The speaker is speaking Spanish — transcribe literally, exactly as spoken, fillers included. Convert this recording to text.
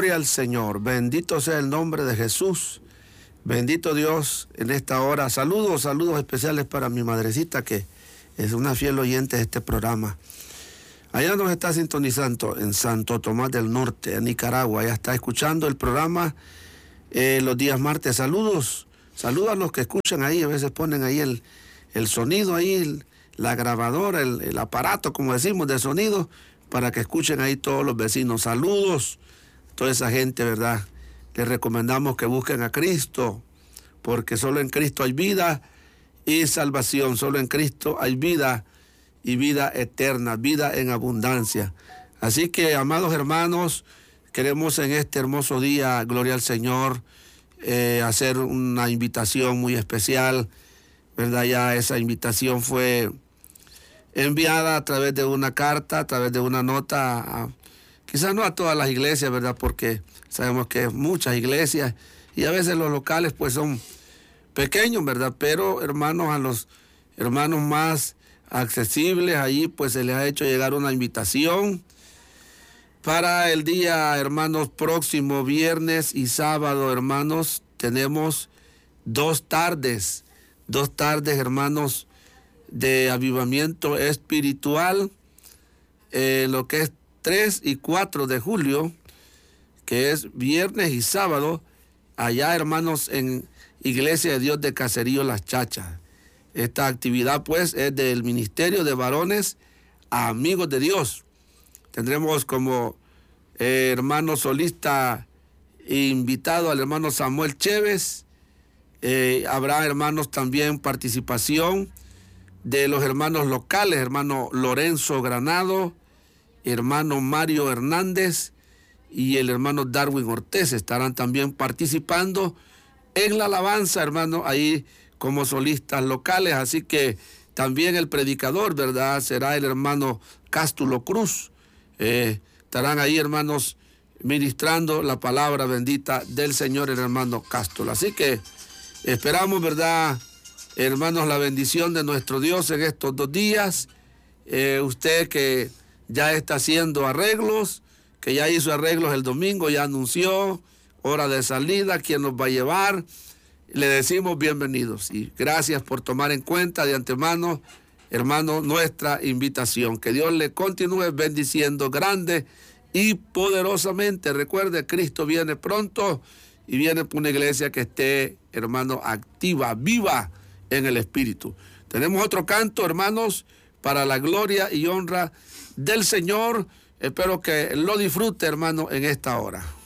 Gloria al Señor. Bendito sea el nombre de Jesús. Bendito Dios en esta hora. Saludos, saludos especiales para mi madrecita, que es una fiel oyente de este programa. Allá nos está sintonizando en Santo Tomás del Norte, en Nicaragua. Allá está escuchando el programa eh, los días martes. Saludos, saludos a los que escuchan ahí. A veces ponen ahí el, el sonido, ahí el, la grabadora, el, el aparato, como decimos, de sonido, para que escuchen ahí todos los vecinos. Saludos a toda esa gente, ¿verdad? Les recomendamos que busquen a Cristo, porque solo en Cristo hay vida y salvación. Solo en Cristo hay vida y vida eterna, vida en abundancia. Así que, amados hermanos, queremos en este hermoso día, gloria al Señor, eh, hacer una invitación muy especial, ¿verdad? Ya esa invitación fue enviada a través de una carta, a través de una nota, a, quizás no a todas las iglesias, ¿verdad? Porque sabemos que muchas iglesias y a veces los locales pues son pequeños, ¿verdad? Pero hermanos, a los hermanos más accesibles, allí pues se les ha hecho llegar una invitación para el día, hermanos, próximo viernes y sábado, hermanos, tenemos dos tardes, dos tardes, hermanos, de avivamiento espiritual, eh, lo que es tres y cuatro de julio, que es viernes y sábado, allá, hermanos, en Iglesia de Dios de Caserío Las Chachas. Esta actividad, pues, es del Ministerio de Varones Amigos de Dios. Tendremos como eh, hermano solista invitado al hermano Samuel Chévez. Eh, habrá, hermanos, también participación de los hermanos locales, hermano Lorenzo Granado, hermano Mario Hernández y el hermano Darwin Ortiz estarán también participando en la alabanza, hermano, ahí como solistas locales. Así que también el predicador, ¿verdad?, será el hermano Cástulo Cruz. Eh, estarán ahí, hermanos, ministrando la palabra bendita del Señor, el hermano Cástulo. Así que esperamos, ¿verdad?, hermanos, la bendición de nuestro Dios en estos dos días. Eh, usted que ya está haciendo arreglos, que ya hizo arreglos el domingo, ya anunció hora de salida, quién nos va a llevar, le decimos bienvenidos y gracias por tomar en cuenta de antemano, hermano, nuestra invitación. Que Dios le continúe bendiciendo grande y poderosamente. Recuerde, Cristo viene pronto y viene por una iglesia que esté, hermano, activa, viva en el Espíritu. Tenemos otro canto, hermanos, para la gloria y honra del Señor. Espero que lo disfrute, hermano, en esta hora.